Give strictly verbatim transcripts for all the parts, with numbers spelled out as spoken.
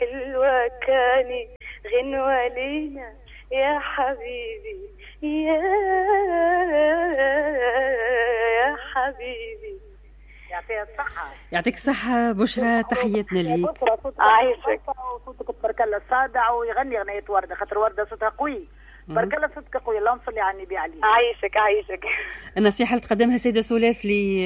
حلوة كاني غنوة لينا يا حبيبي يا يا حبيبي. يعطيها الصحة. يعطيك الصحة بشرى، تحياتنا ليك. عايشك. صوتك تبارك الله صادع ويغني أغنية وردة، خاطر وردة صوتها قوي. بارك الله صوتك قوي، اللهم صل على النبي عليه. عايشك عايشك. النصيحة اللي تقدمها سيدة سولاف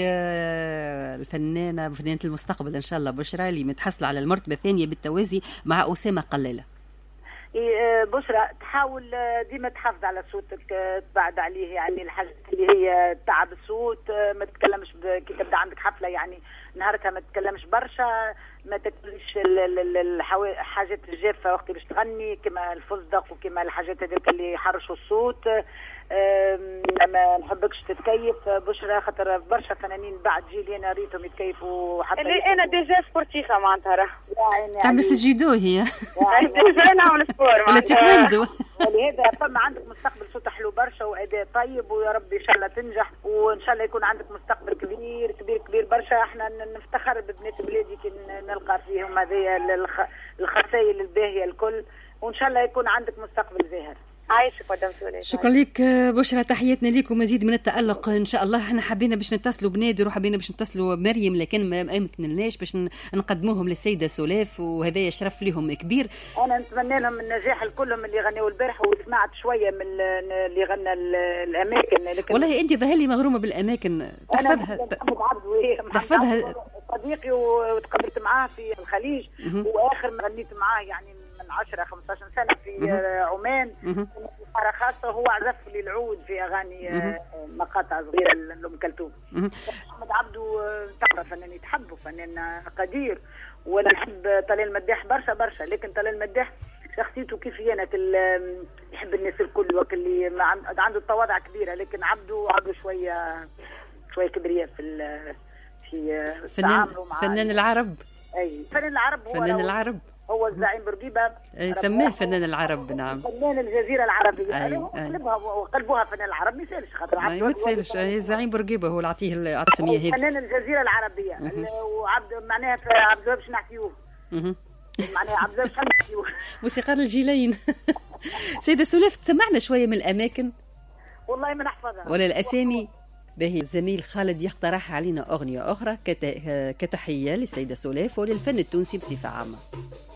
للفنانة فنانة المستقبل إن شاء الله بشرى اللي متحصلة على المرتبة الثانية بالتوازي مع أسامة قلالة. بشرى تحاول ديما تحافظ على صوتك، تبعد عليه يعني الحاجات اللي هي تعب الصوت، ما تتكلمش كي تبدا عندك حفله يعني نهارتها ما تتكلمش برشا، ما تاكلش الحاجات الجافه وقت باش تغني كما الفستق وكما الحاجات هذيك اللي يحرشوا الصوت. ما نحبكش تتكيف بشرى، خاطر برشا فنانين بعد جيلي انا ريتهم يتكيفوا حتى اللي انا ديجا سبورتيفه معناتها راه تعمل في الجيدو هي ديجا نعمل سبور ولا تيكواندو. ولهذا فما عندك مستقبل صوت حلو برشا واداء طيب، ويا رب ان شاء الله تنجح وان شاء الله يكون عندك مستقبل كبير كبير كبير برشا. احنا نفتخر ببنات بلادي كي نلقى فيهم هذه الخسائل الباهيه الكل، وان شاء الله يكون عندك مستقبل زاهر. عايشك مدام سوليف. شكرا لك بشرى، تحياتنا لك ومزيد من التألق ان شاء الله. احنا حبينا باش نتصلوا بنادر وحبينا باش نتصلوا بمريم لكن ما امكنناش باش نقدموهم للسيده سولاف، وهذا يشرف لهم كبير. انا نتمنى لهم النجاح لكلهم اللي غنوا البارح، وسمعت شويه من اللي غنى الاماكن. لكن والله انت ظهر لي مغرومه بالاماكن، تحفظها تحفظها صديقي وتقابلت معاه في الخليج، واخر ما غنيت معاه يعني من عشرة خمسة عشر سنه في عمان مرة خاصة، هو عزف لي العود في أغاني مقاطع صغيرة لأم كلثوم. محمد عبده تعرف فنان يتحبه، فنان قدير، وأنا نحب طلال مداح برشا برشا، لكن طلال مداح شخصيته كيفية يحب الناس الكل وقت اللي عنده التواضع كبيرة، لكن عبده عبده شوية شوية كبرياء في في فنان فنان العرب. أي فنان العرب هو فنان العرب هو الزعيم بورقيبة سماه فنان العرب. نعم فنان الجزيرة العربية. أي قلبها وقلبها فنان العرب ما يسالش، خاطر عبد ما تسالش الزعيم بورقيبة هو اللي عطيه الاسمية هذه فنان الجزيرة العربية. وعبد معناها عبد الوهاب باش نحكيوه معناها عبد الوهاب باش نحكيوه موسيقار الجيلين. سيدة سولاف تسمعنا شوية من الأماكن والله ما نحفظها ولا الأسامي. باهي الزميل خالد يقترح علينا أغنية أخرى كتحية للسيدة سولاف وللفن التونسي بصفة عامة.